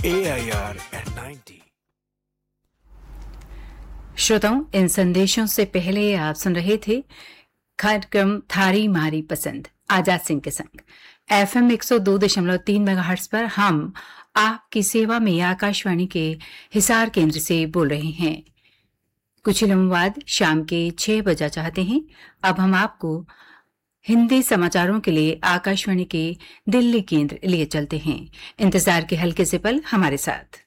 AIR at 90। श्रोताओं, इन संदेशों से पहले आप सुन रहे थे कार्यक्रम थारी मारी पसंद आजाद सिंह के संग। FM 102.3 मेगाहर्ट्ज पर हम आपकी सेवा में आकाशवाणी के हिसार केंद्र से बोल रहे हैं। कुछ ही लम्हों बाद शाम के 6 बजा चाहते हैं। अब हम आपको हिंदी समाचारों के लिए आकाशवाणी के दिल्ली केंद्र लिए चलते हैं। इंतजार के हल्के से पल हमारे साथ।